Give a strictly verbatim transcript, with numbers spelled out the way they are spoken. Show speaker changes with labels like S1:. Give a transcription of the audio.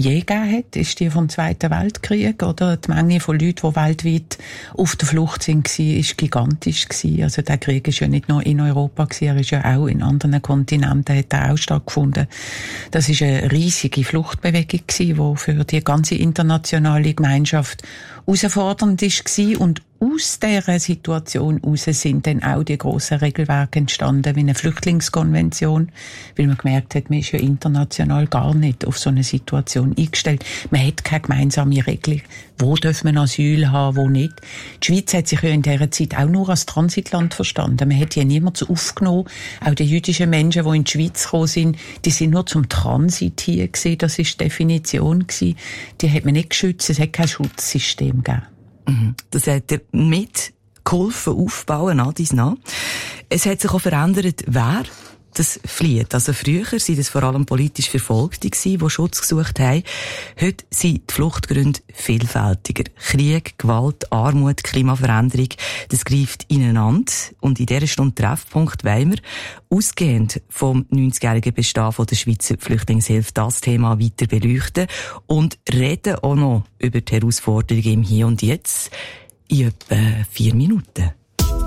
S1: je gegeben hat, ist die vom Zweiten Weltkrieg, oder? Die Menge von Leuten, die weltweit auf der Flucht sind, war gigantisch gewesen. Also der Krieg ist ja nicht nur in Europa gewesen, er ist ja auch in anderen Kontinenten, hat er auch stattgefunden. Das ist eine riesige Fluchtbewegung gewesen, die für die ganze internationale Gemeinschaft herausfordernd war. Und aus dieser Situation heraus sind dann auch die grossen Regelwerke entstanden, wie eine Flüchtlingskonvention, weil man gemerkt hat, man ist ja international gar nicht auf so eine Situation eingestellt. Man hat keine gemeinsame Regel. Wo darf man Asyl haben, wo nicht? Die Schweiz hat sich ja in dieser Zeit auch nur als Transitland verstanden. Man hat hier niemanden aufgenommen. Auch die jüdischen Menschen, die in die Schweiz gekommen sind, die sind nur zum Transit hier gewesen. Das war die Definition gewesen. Die hat man nicht geschützt. Es hat kein Schutzsystem gegeben.
S2: Das hat er mitgeholfen aufbauen, an dies nach. Es hat sich auch verändert, wer das flieht. Also früher waren das vor allem politisch Verfolgte gewesen, die Schutz gesucht haben. Heute sind die Fluchtgründe vielfältiger. Krieg, Gewalt, Armut, Klimaveränderung, das greift ineinander. Und in dieser Stunde Treffpunkt wollen wir, ausgehend vom neunzigjährigen Bestehen von der Schweizer Flüchtlingshilfe, das Thema weiter beleuchten und reden auch noch über die Herausforderungen im Hier und Jetzt in etwa vier Minuten.